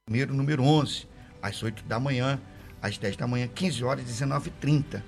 número 11, às 8 da manhã, às 10 da manhã, 15 horas, 19h30.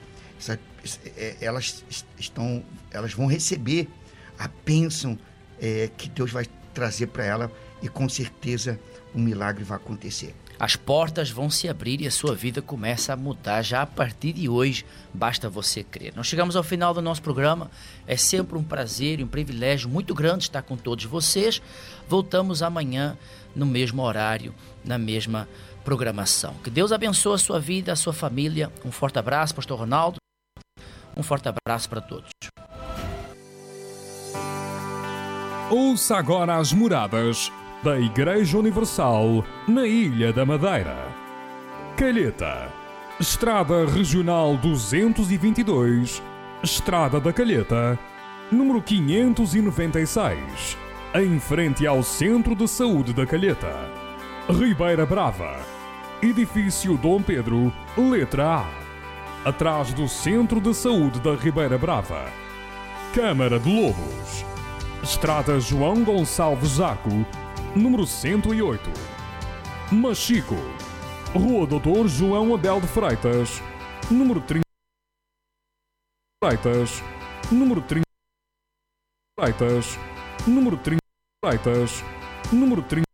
Elas vão receber a bênção que Deus vai trazer para ela, e com certeza o milagre vai acontecer. As portas vão se abrir e a sua vida começa a mudar já a partir de hoje, basta você crer. Nós chegamos ao final do nosso programa, é sempre um prazer e um privilégio muito grande estar com todos vocês. Voltamos amanhã no mesmo horário, na mesma programação. Que Deus abençoe a sua vida, a sua família. Um forte abraço, Pastor Ronaldo. Um forte abraço para todos. Ouça agora as moradas da Igreja Universal na Ilha da Madeira. Calheta, Estrada Regional 222, Estrada da Calheta, número 596, em frente ao Centro de Saúde da Calheta. Ribeira Brava, Edifício Dom Pedro, letra A, atrás do Centro de Saúde da Ribeira Brava. Câmara de Lobos, Estrada João Gonçalves Zaco, número 108. Machico, Rua Doutor João Abel de Freitas, número 30. Freitas, número 30. Freitas, número 30. Freitas, número 30.